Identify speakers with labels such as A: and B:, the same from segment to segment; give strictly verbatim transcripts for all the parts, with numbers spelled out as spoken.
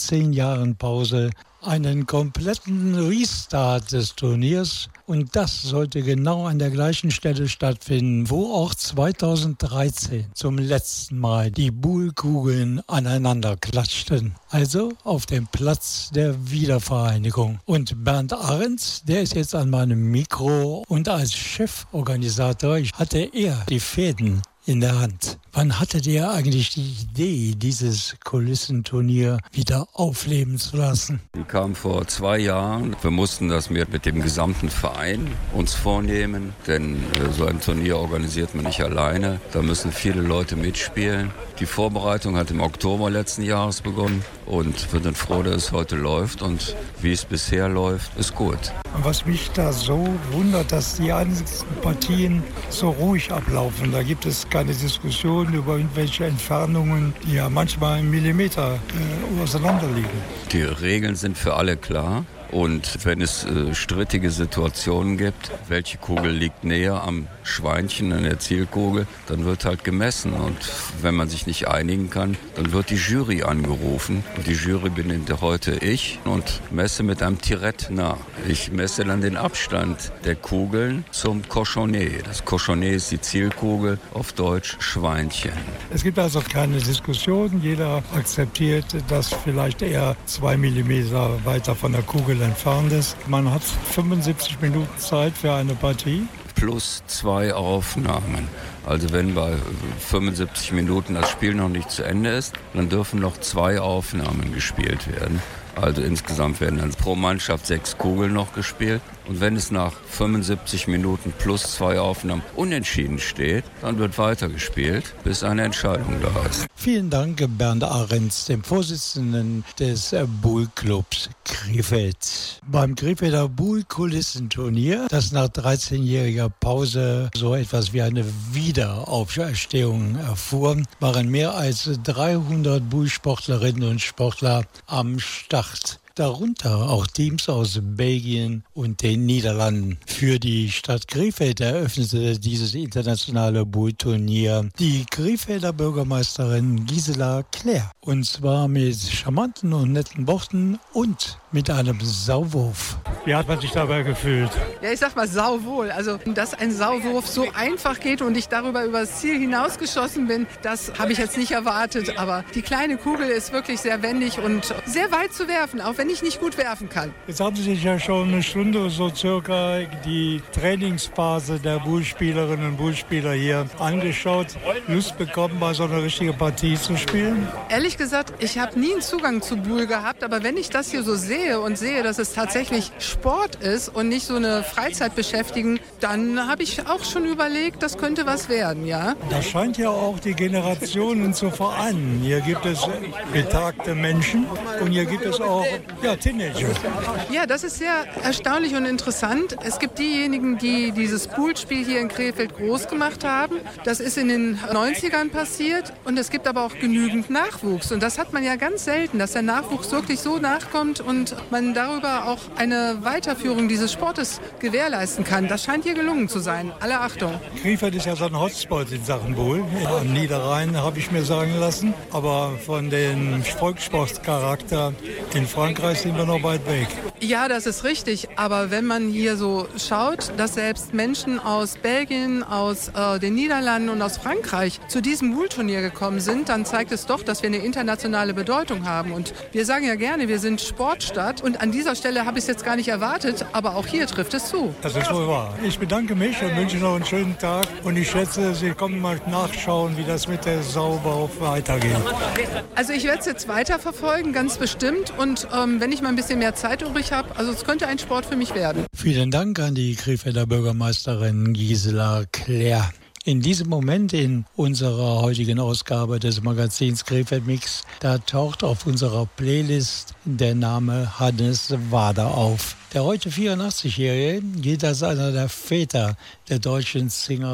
A: dreizehn Jahren Pause einen kompletten Restart des Turniers. Und das sollte genau an der gleichen Stelle stattfinden, wo auch zweitausenddreizehn zum letzten Mal die Boule-Kugeln aneinander klatschten. Also auf dem Platz der Wiedervereinigung. Und Bernd Ahrens, der ist jetzt an meinem Mikro und als Cheforganisator hatte er die Fäden in der Hand. Wann hatte der eigentlich die Idee, dieses Kulissenturnier wieder aufleben zu lassen?
B: Die kam vor zwei Jahren. Wir mussten das mit, mit dem gesamten Verein uns vornehmen, denn äh, so ein Turnier organisiert man nicht alleine. Da müssen viele Leute mitspielen. Die Vorbereitung hat im Oktober letzten Jahres begonnen und wir sind froh, dass es heute läuft und wie es bisher läuft, ist gut.
A: Was mich da so wundert, dass die einzelnen Partien so ruhig ablaufen. Da gibt es keine Diskussion über irgendwelche Entfernungen, die ja manchmal einen Millimeter äh, auseinander liegen.
B: Die Regeln sind für alle klar. Und wenn es äh, strittige Situationen gibt, welche Kugel liegt näher am Schweinchen an der Zielkugel, dann wird halt gemessen. Und wenn man sich nicht einigen kann, dann wird die Jury angerufen. Und die Jury bin heute ich und messe mit einem Tirett nach. Ich messe dann den Abstand der Kugeln zum Cochonnet. Das Cochonnet ist die Zielkugel, auf Deutsch Schweinchen.
A: Es gibt also keine Diskussion. Jeder akzeptiert, dass vielleicht eher zwei Millimeter weiter von der Kugel entfernt ist. Man hat fünfundsiebzig Minuten Zeit für eine Partie.
B: Plus zwei Aufnahmen. Also wenn bei fünfundsiebzig Minuten das Spiel noch nicht zu Ende ist, dann dürfen noch zwei Aufnahmen gespielt werden. Also insgesamt werden dann pro Mannschaft sechs Kugeln noch gespielt. Und wenn es nach fünfundsiebzig Minuten plus zwei Aufnahmen unentschieden steht, dann wird weitergespielt, bis eine Entscheidung da ist.
A: Vielen Dank, Bernd Ahrens, dem Vorsitzenden des Boule-Clubs Krefeld. Beim Krefelder Boule-Kulissenturnier, das nach dreizehnjähriger Pause so etwas wie eine Wiederauferstehung erfuhr, waren mehr als dreihundert Boule-Sportlerinnen und Sportler am Start. Darunter auch Teams aus Belgien und den Niederlanden. Für die Stadt Krefeld eröffnete dieses internationale Boule-Turnier die Krefelder Bürgermeisterin Gisela Claire. Und zwar mit charmanten und netten Worten und mit einem Sauwurf. Wie hat man sich dabei gefühlt?
C: Ja, ich sag mal sauwohl. Also, dass ein Sauwurf so einfach geht und ich darüber übers Ziel hinausgeschossen bin, das habe ich jetzt nicht erwartet. Aber die kleine Kugel ist wirklich sehr wendig und sehr weit zu werfen, auch wenn ich nicht gut werfen kann.
A: Jetzt haben Sie sich ja schon eine Stunde so circa die Trainingsphase der Boule-Spielerinnen und Boule-Spieler hier angeschaut. Lust bekommen, mal so eine richtige Partie zu spielen?
C: Ehrlich gesagt, ich habe nie einen Zugang zu Boule gehabt, aber wenn ich das hier so sehe und sehe, dass es tatsächlich Sport ist und nicht so eine Freizeitbeschäftigung, dann habe ich auch schon überlegt, das könnte was werden, ja.
A: Das scheint ja auch die Generationen zu vereinen. Hier gibt es betagte Menschen und hier gibt es auch ja, Teenager.
C: Ja, das ist sehr erstaunlich und interessant. Es gibt diejenigen, die dieses Boule-Spiel hier in Krefeld groß gemacht haben. Das ist in den neunzigern passiert und es gibt aber auch genügend Nachwuchs. Und das hat man ja ganz selten, dass der Nachwuchs wirklich so nachkommt und man darüber auch eine Weiterführung dieses Sportes gewährleisten kann. Das scheint hier gelungen zu sein. Alle Achtung.
A: Krefeld ist ja so ein Hotspot in Sachen Boule. Am Niederrhein habe ich mir sagen lassen. Aber von dem Volkssportcharakter in Frankreich sind wir noch weit weg.
C: Ja, das ist richtig. Aber wenn man hier so schaut, dass selbst Menschen aus Belgien, aus äh, den Niederlanden und aus Frankreich zu diesem Boule-Turnier gekommen sind, dann zeigt es doch, dass wir eine internationale Bedeutung haben. Und wir sagen ja gerne, wir sind Sportstadt. Und an dieser Stelle habe ich es jetzt gar nicht erwartet, aber auch hier trifft es zu.
A: Das ist wohl wahr. Ich bedanke mich und wünsche noch einen schönen Tag. Und ich schätze, Sie kommen mal nachschauen, wie das mit der Sauwurf weitergeht.
C: Also ich werde es jetzt weiterverfolgen, ganz bestimmt. Und ähm, wenn ich mal ein bisschen mehr Zeit übrig habe, also es könnte ein Sport für mich werden.
A: Vielen Dank an die Krefelder Bürgermeisterin Gisela Claire. In diesem Moment in unserer heutigen Ausgabe des Magazins Krefeld Mix, da taucht auf unserer Playlist der Name Hannes Wader auf. Der heute vierundachtzigjährige gilt als einer der Väter der deutschen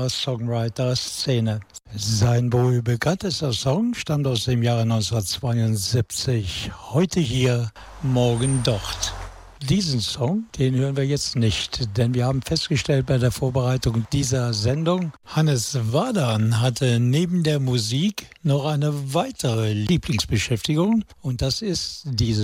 A: Singer-Songwriter-Szene. Sein wohl bekanntester Song stammt aus dem Jahre neunzehnhundertzweiundsiebzig. Heute hier, morgen dort. Diesen Song, den hören wir jetzt nicht, denn wir haben festgestellt bei der Vorbereitung dieser Sendung, Hannes Wader hatte neben der Musik noch eine weitere Lieblingsbeschäftigung und das ist diese